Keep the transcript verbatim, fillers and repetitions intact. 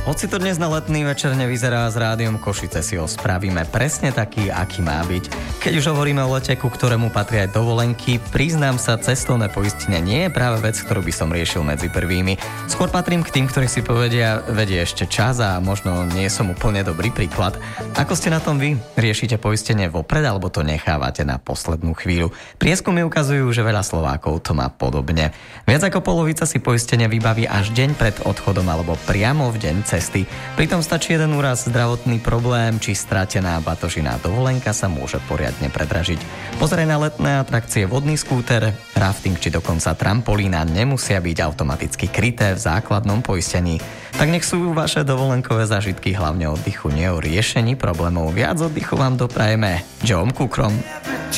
Hoci to dnes na letný večer nevyzerá, s Rádiom Košice si ho spravíme presne taký, aký má byť. Keď už hovoríme o lete, ku ktorému patria aj dovolenky, priznám sa, cestovné poistenie nie je práve vec, ktorú by som riešil medzi prvými. Skôr patrím k tým, ktorí si povedia, vedie ešte čas a možno nie som úplne dobrý príklad. Ako ste na tom vy? Riešite poistenie vopred alebo to nechávate na poslednú chvíľu? Prieskumy ukazujú, že veľa Slovákov to má podobne. Viac ako polovica si poistenie vybaví až deň pred odchodom alebo priamo v deň cesty. Pritom stačí jeden úraz, zdravotný problém či stratená batožiná dovolenka sa môže poriadne predražiť. Pozrieť na letné atrakcie, vodný skúter, rafting či dokonca trampolína nemusia byť automaticky kryté v základnom poistení. Tak nech sú vaše dovolenkové zážitky hlavne o oddychu, nie o riešení problémov. Viac oddychu vám doprajeme John Kukrom.